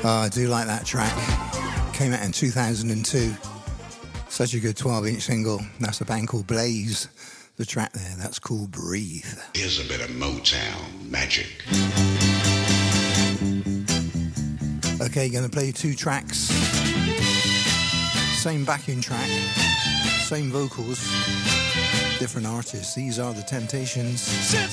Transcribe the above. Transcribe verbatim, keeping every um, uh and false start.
Oh, I do like that track. Came out in two thousand two. Such a good twelve-inch single. That's a band called Blaze. The track there, that's called Breathe. Here's a bit of Motown magic. Okay, going to play two tracks. Same backing track. Same vocals. Different artists. These are The Temptations.